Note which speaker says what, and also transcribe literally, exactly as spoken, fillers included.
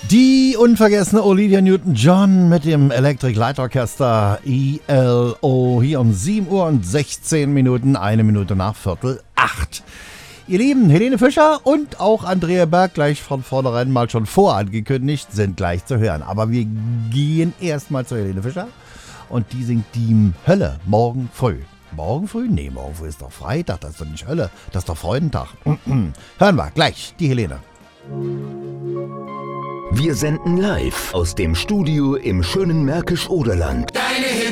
Speaker 1: Die unvergessene Olivia Newton-John mit dem Electric Light Orchester E L O hier um sieben Uhr und sechzehn Minuten, eine Minute nach Viertel acht. Ihr Lieben, Helene Fischer und auch Andrea Berg, gleich von vornherein mal schon vorangekündigt, sind gleich zu hören. Aber wir gehen erstmal zu Helene Fischer und die singt die Hölle morgen früh. Morgen früh? Nee, morgen früh ist doch Freitag, das ist doch nicht Hölle, das ist doch Freudentag. Hören wir gleich die Helene.
Speaker 2: Wir senden live aus dem Studio im schönen Märkisch-Oderland.
Speaker 3: Deine